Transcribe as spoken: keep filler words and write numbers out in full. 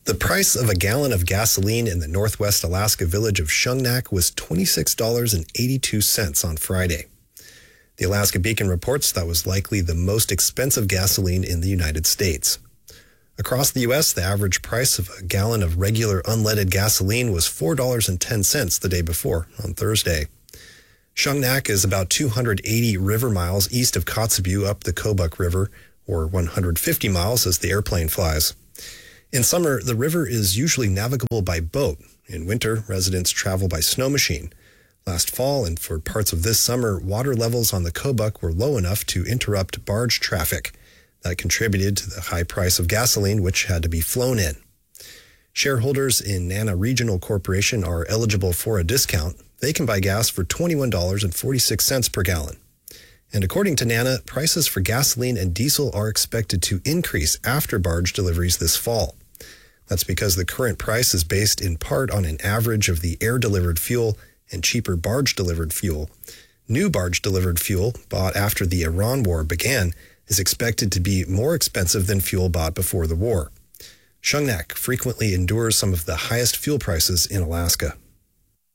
The price of a gallon of gasoline in the northwest Alaska village of Shungnak was twenty-six dollars and eighty-two cents on Friday. The Alaska Beacon reports that was likely the most expensive gasoline in the United States. Across the U S, the average price of a gallon of regular unleaded gasoline was four dollars and ten cents the day before, on Thursday. Shungnak is about two hundred eighty river miles east of Kotzebue up the Kobuk River, or one hundred fifty miles as the airplane flies. In summer, the river is usually navigable by boat. In winter, residents travel by snow machine. Last fall and for parts of this summer, water levels on the Kobuk were low enough to interrupt barge traffic. That contributed to the high price of gasoline, which had to be flown in. Shareholders in Nana Regional Corporation are eligible for a discount. They can buy gas for twenty-one dollars and forty-six cents per gallon. And according to Nana, prices for gasoline and diesel are expected to increase after barge deliveries this fall. That's because the current price is based in part on an average of the air-delivered fuel and cheaper barge-delivered fuel. New barge-delivered fuel, bought after the Iran war began, is expected to be more expensive than fuel bought before the war. Shungnak frequently endures some of the highest fuel prices in Alaska.